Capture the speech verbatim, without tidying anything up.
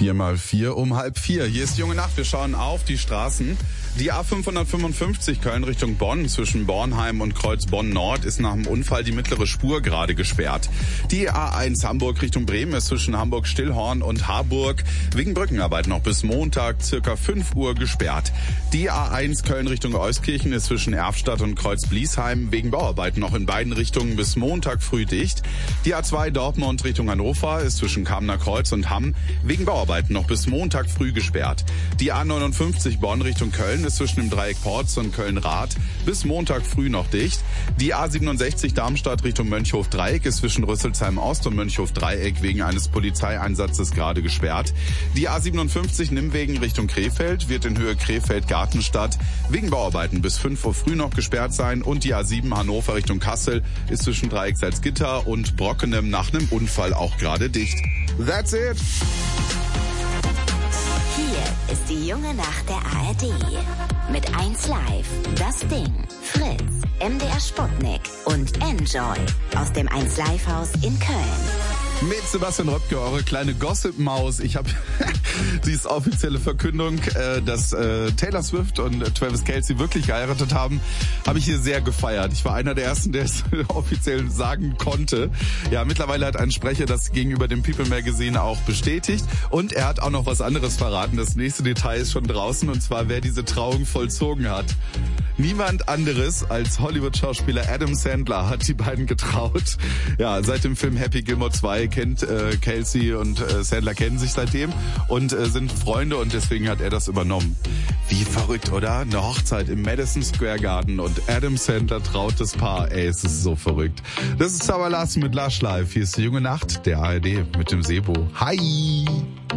Vier mal vier um halb vier. Hier ist Junge Nacht. Wir schauen auf die Straßen. Die A fünfhundertfünfundfünfzig Köln Richtung Bonn zwischen Bornheim und Kreuz Bonn Nord ist nach dem Unfall die mittlere Spur gerade gesperrt. Die A eins Hamburg Richtung Bremen ist zwischen Hamburg-Stillhorn und Harburg wegen Brückenarbeit noch bis Montag circa fünf Uhr gesperrt. Die A eins Köln Richtung Euskirchen ist zwischen Erfstadt und Kreuz-Bliesheim wegen Bauarbeiten noch in beiden Richtungen bis Montag früh dicht. Die A zwei Dortmund Richtung Hannover ist zwischen Kamener Kreuz und Hamm wegen Bauarbeiten noch bis Montag früh gesperrt. Die A neunundfünfzig Bonn Richtung Köln ist zwischen dem Dreieck Porz und Köln-Rath bis Montag früh noch dicht. Die A siebenundsechzig Darmstadt Richtung Mönchhof-Dreieck ist zwischen Rüsselsheim-Ost und Mönchhof-Dreieck wegen eines Polizeieinsatzes gerade gesperrt. Die A siebenundfünfzig Nimwegen Richtung Krefeld wird in Höhe Krefeld-Gartenstadt wegen Bauarbeiten bis fünf Uhr früh noch gesperrt sein. Und die A sieben Hannover Richtung Kassel ist zwischen Dreieck Salzgitter und Brockenem nach einem Unfall auch gerade dicht. That's it! Hier ist die junge Nacht der A R D. Mit eins Live, Das Ding, Fritz, M D R Sputnik und Enjoy aus dem eins Live Haus in Köln. Mit Sebastian Röpke, eure kleine Gossip-Maus. Ich habe die offizielle Verkündung, äh, dass äh, Taylor Swift und äh, Travis Kelce wirklich geheiratet haben, habe ich hier sehr gefeiert. Ich war einer der Ersten, der es offiziell sagen konnte. Ja, mittlerweile hat ein Sprecher das gegenüber dem People Magazine auch bestätigt. Und er hat auch noch was anderes verraten. Das nächste Detail ist schon draußen, und zwar, wer diese Trauung vollzogen hat. Niemand anderes als Hollywood-Schauspieler Adam Sandler hat die beiden getraut. Ja, seit dem Film Happy Gilmore zwei kennt äh, Kelce und äh, Sandler kennen sich seitdem und äh, sind Freunde, und deswegen hat er das übernommen. Wie verrückt, oder? Eine Hochzeit im Madison Square Garden und Adam Sandler traut das Paar. Ey, es ist so verrückt. Das ist Sava Larsen mit Lush Live. Hier ist die junge Nacht der A R D mit dem Sebo. Hi!